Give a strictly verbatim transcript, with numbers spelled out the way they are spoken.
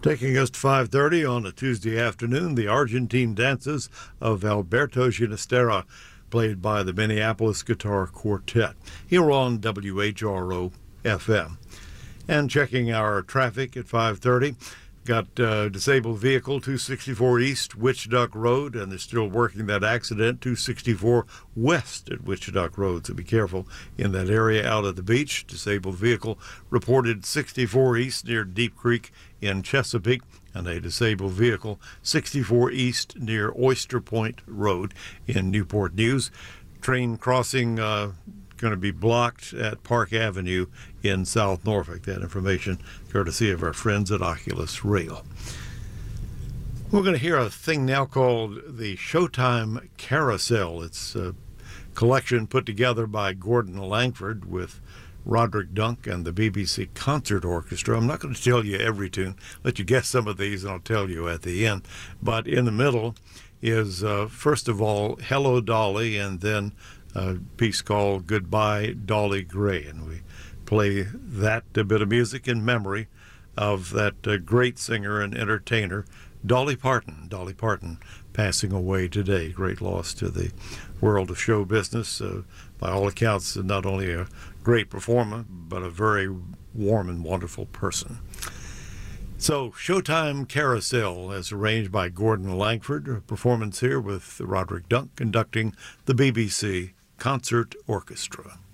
Taking us to five thirty on a Tuesday afternoon, the Argentine dances of Alberto Ginastera, played by the Minneapolis Guitar Quartet, here on W H R O F M. And checking our traffic at five thirty, got uh, disabled vehicle two sixty-four East Witch-Duck Road, and they're still working that accident two sixty-four West at Witch-Duck Road, so be careful in that area out at the beach. Disabled vehicle reported sixty-four East near Deep Creek in Chesapeake, and a disabled vehicle sixty-four East near Oyster Point Road in Newport News. Train crossing uh, going to be blocked at Park Avenue in South Norfolk. That information courtesy of our friends at Oculus Rail. We're going to hear a thing now called the Showtime Carousel. It's a collection put together by Gordon Langford with Roderick Dunk and the B B C Concert Orchestra. I'm not going to tell you every tune. Let you guess some of these, and I'll tell you at the end. But in the middle is, uh, first of all, Hello, Dolly, and then a piece called Goodbye, Dolly Gray. And we play that a bit of music in memory of that uh, great singer and entertainer, Dolly Parton. Dolly Parton passing away today. Great loss to the world of show business. Uh, by all accounts, not only a great performer, but a very warm and wonderful person. So, Showtime Carousel, as arranged by Gordon Langford, a performance here with Roderick Dunk conducting the B B C Concert Orchestra.